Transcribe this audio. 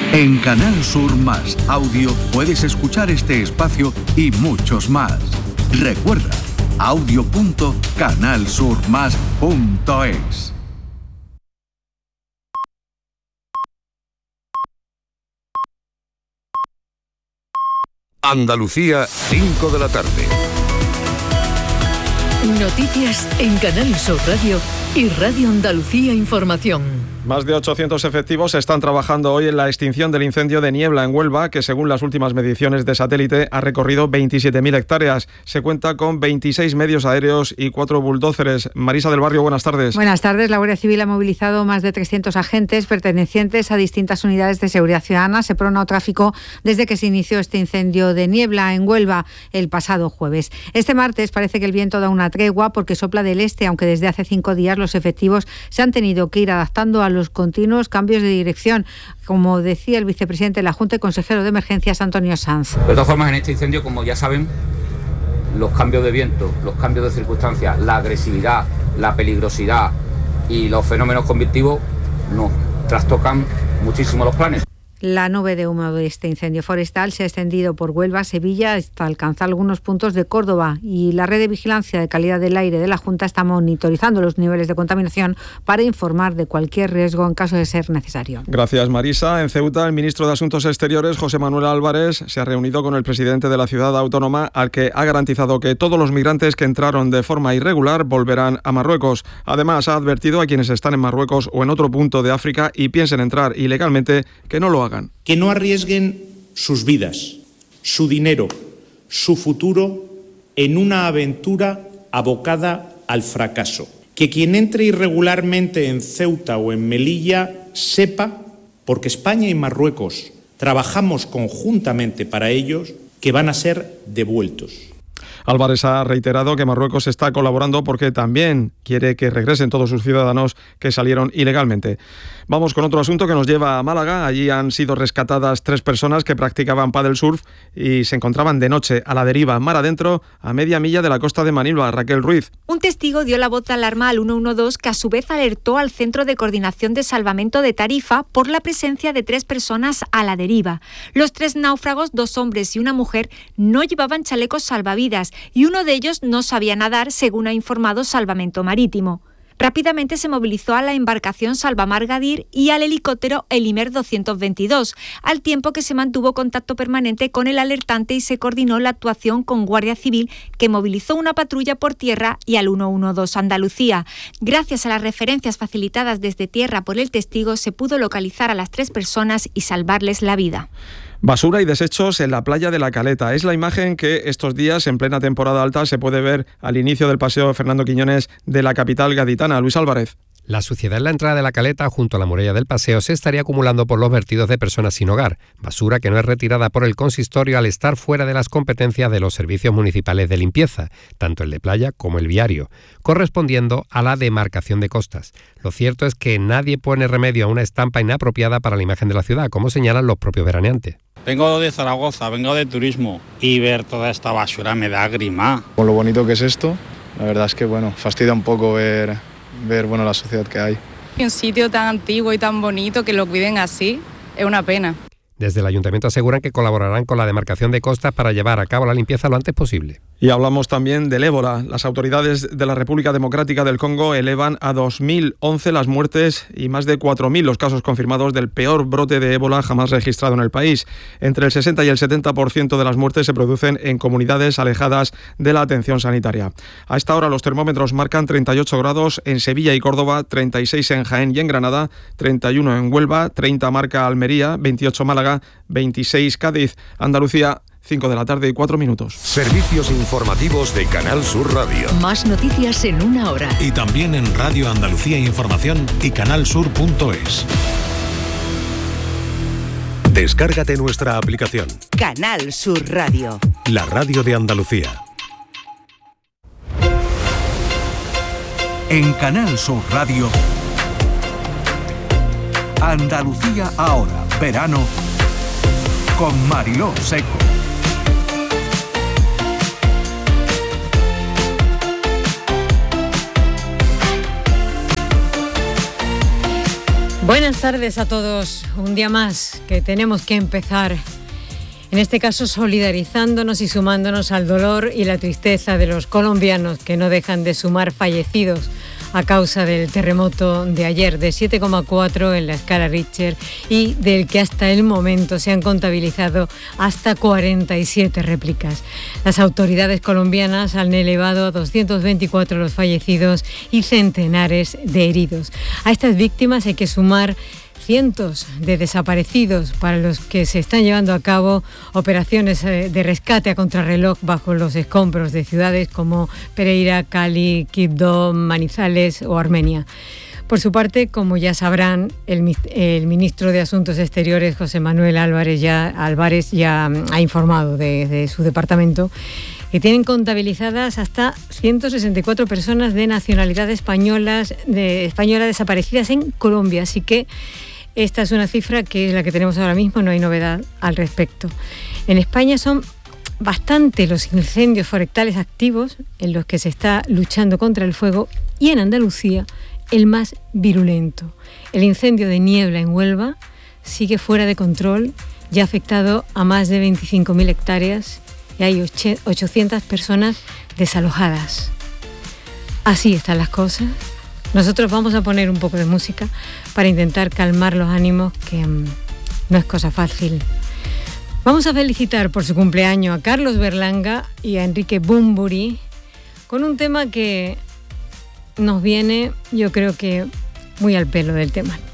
En Canal Sur Más Audio puedes escuchar este espacio y muchos más. Recuerda, audio.canalsurmas.es. Andalucía, 5 de la tarde. Noticias en Canal Sur Radio y Radio Andalucía Información. Más de 800 efectivos están trabajando hoy en la extinción del incendio de Niebla en Huelva, que según las últimas mediciones de satélite ha recorrido 27.000 hectáreas. Se cuenta con 26 medios aéreos y 4 bulldóceres. Marisa del Barrio, buenas tardes. Buenas tardes. La Guardia Civil ha movilizado más de 300 agentes pertenecientes a distintas unidades de seguridad ciudadana. Se pronó tráfico desde que se inició este incendio de Niebla en Huelva el pasado jueves. Este martes parece que el viento da una tregua porque sopla del este, aunque desde hace 5 días los efectivos se han tenido que ir adaptando a los continuos cambios de dirección, como decía el vicepresidente de la Junta y consejero de Emergencias, Antonio Sanz. De todas formas, en este incendio, como ya saben, los cambios de viento, los cambios de circunstancias, la agresividad, la peligrosidad y los fenómenos convectivos nos trastocan muchísimo los planes. La nube de humo de este incendio forestal se ha extendido por Huelva, Sevilla, hasta alcanzar algunos puntos de Córdoba, y la red de vigilancia de calidad del aire de la Junta está monitorizando los niveles de contaminación para informar de cualquier riesgo en caso de ser necesario. Gracias, Marisa. En Ceuta, el ministro de Asuntos Exteriores, José Manuel Álvarez, se ha reunido con el presidente de la ciudad autónoma, al que ha garantizado que todos los migrantes que entraron de forma irregular volverán a Marruecos. Además, ha advertido a quienes están en Marruecos o en otro punto de África y piensen entrar ilegalmente que no lo hagan. Que no arriesguen sus vidas, su dinero, su futuro en una aventura abocada al fracaso. Que quien entre irregularmente en Ceuta o en Melilla sepa, porque España y Marruecos trabajamos conjuntamente para ellos, que van a ser devueltos. Álvarez ha reiterado que Marruecos está colaborando porque también quiere que regresen todos sus ciudadanos que salieron ilegalmente. Vamos con otro asunto que nos lleva a Málaga. Allí han sido rescatadas 3 personas que practicaban paddle surf y se encontraban de noche a la deriva mar adentro a media milla de la costa de Manilva. Raquel Ruiz. Un testigo dio la voz de alarma al 112, que a su vez alertó al Centro de Coordinación de Salvamento de Tarifa por la presencia de 3 personas a la deriva. Los 3 náufragos, 2 hombres y una mujer, no llevaban chalecos salvavidas y uno de ellos no sabía nadar, según ha informado Salvamento Marítimo. Rápidamente se movilizó a la embarcación Salvamar Gadir y al helicóptero Elimer 222, al tiempo que se mantuvo contacto permanente con el alertante y se coordinó la actuación con Guardia Civil, que movilizó una patrulla por tierra, y al 112 Andalucía. Gracias a las referencias facilitadas desde tierra por el testigo, se pudo localizar a las 3 personas y salvarles la vida. Basura y desechos en la playa de La Caleta. Es la imagen que estos días, en plena temporada alta, se puede ver al inicio del paseo Fernando Quiñones de la capital gaditana. Luis Álvarez. La suciedad en la entrada de La Caleta, junto a la muralla del paseo, se estaría acumulando por los vertidos de personas sin hogar. Basura que no es retirada por el consistorio al estar fuera de las competencias de los servicios municipales de limpieza, tanto el de playa como el viario, correspondiendo a la demarcación de costas. Lo cierto es que nadie pone remedio a una estampa inapropiada para la imagen de la ciudad, como señalan los propios veraneantes. Vengo de Zaragoza, vengo de turismo, y ver toda esta basura me da grima. Con lo bonito que es esto, la verdad es que fastidia un poco ver la sociedad que hay. Un sitio tan antiguo y tan bonito, que lo cuiden así, es una pena. Desde el ayuntamiento aseguran que colaborarán con la demarcación de costas para llevar a cabo la limpieza lo antes posible. Y hablamos también del ébola. Las autoridades de la República Democrática del Congo elevan a 2.011 las muertes y más de 4.000 los casos confirmados del peor brote de ébola jamás registrado en el país. Entre el 60 y el 70% de las muertes se producen en comunidades alejadas de la atención sanitaria. A esta hora los termómetros marcan 38 grados en Sevilla y Córdoba, 36 en Jaén y en Granada, 31 en Huelva, 30 marca Almería, 28 Málaga, 26 Cádiz. Andalucía, 5 de la tarde y 4 minutos. Servicios informativos de Canal Sur Radio. Más noticias en una hora. Y también en Radio Andalucía Información y canalsur.es. Descárgate nuestra aplicación. Canal Sur Radio. La radio de Andalucía. En Canal Sur Radio, Andalucía ahora, verano, con Mariló Seco. Buenas tardes a todos. Un día más que tenemos que empezar, en este caso solidarizándonos y sumándonos al dolor y la tristeza de los colombianos que no dejan de sumar fallecidos a causa del terremoto de ayer de 7,4 en la escala Richter y del que hasta el momento se han contabilizado hasta 47 réplicas. Las autoridades colombianas han elevado a 224 los fallecidos y centenares de heridos. A estas víctimas hay que sumar cientos de desaparecidos para los que se están llevando a cabo operaciones de rescate a contrarreloj bajo los escombros de ciudades como Pereira, Cali, Quibdó, Manizales o Armenia. Por su parte, como ya sabrán, el ministro de Asuntos Exteriores, José Manuel Álvarez, ya ha informado de su departamento que tienen contabilizadas hasta 164 personas de nacionalidad española desaparecidas en Colombia. Así que esta es una cifra que es la que tenemos ahora mismo, no hay novedad al respecto. En España son bastante los incendios forestales activos en los que se está luchando contra el fuego, y en Andalucía el más virulento. El incendio de Niebla en Huelva sigue fuera de control, ya ha afectado a más de 25.000 hectáreas y hay 800 personas desalojadas. Así están las cosas. Nosotros vamos a poner un poco de música para intentar calmar los ánimos, que no es cosa fácil. Vamos a felicitar por su cumpleaños a Carlos Berlanga y a Enrique Bunbury con un tema que nos viene, yo creo que muy al pelo del tema.